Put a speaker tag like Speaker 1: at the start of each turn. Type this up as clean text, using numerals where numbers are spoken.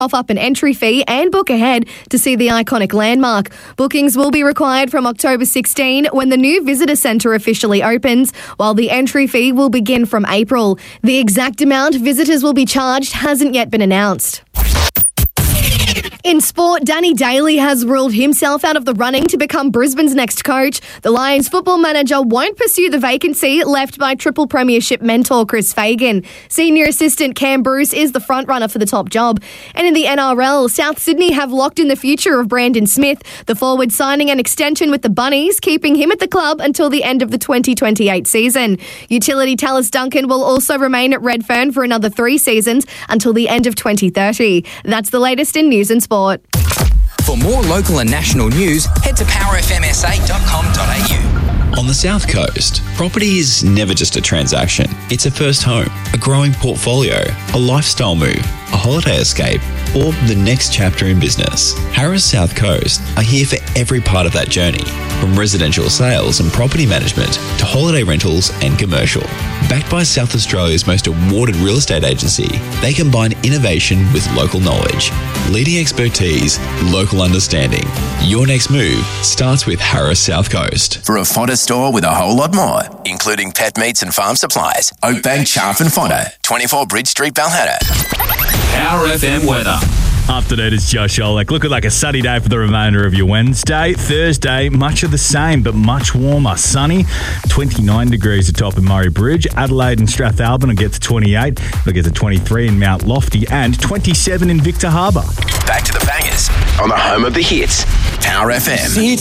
Speaker 1: off up an entry fee and book ahead to see the iconic landmark. Bookings will be required from October 16 when the new visitor centre officially opens, while the entry fee will begin from April. The exact amount visitors will be charged hasn't yet been announced. In sport, Danny Daly has ruled himself out of the running to become Brisbane's next coach. The Lions football manager won't pursue the vacancy left by triple premiership mentor Chris Fagan. Senior assistant Cam Bruce is the front runner for the top job. And in the NRL, South Sydney have locked in the future of Brandon Smith, the forward signing an extension with the Bunnies, keeping him at the club until the end of the 2028 season. Utility Tallis Duncan will also remain at Redfern for another 3 seasons until the end of 2030. That's the latest in news and sport.
Speaker 2: For more local and national news, head to powerfmsa.com.au.
Speaker 3: On the South Coast, property is never just a transaction. It's a first home, a growing portfolio, a lifestyle move, a holiday escape, or the next chapter in business. Harris South Coast are here for every part of that journey, from residential sales and property management to holiday rentals and commercial. Backed by South Australia's most awarded real estate agency, they combine innovation with local knowledge, leading expertise, local understanding. Your next move starts with Harris South Coast.
Speaker 4: For a fodder store with a whole lot more, including pet meats and farm supplies, Oakbank Chaff and Fodder, 24 Bridge Street, Balhetta.
Speaker 5: Power FM weather.
Speaker 6: Up to date, it's Josh Olek. Looking like a sunny day for the remainder of your Wednesday. Thursday, much of the same, but much warmer. Sunny, 29 degrees atop in Murray Bridge. Adelaide and Strathalbyn will get to 28. We'll get to 23 in Mount Lofty and 27 in Victor Harbour.
Speaker 4: Back to the bangers on the home of the hits, Power FM.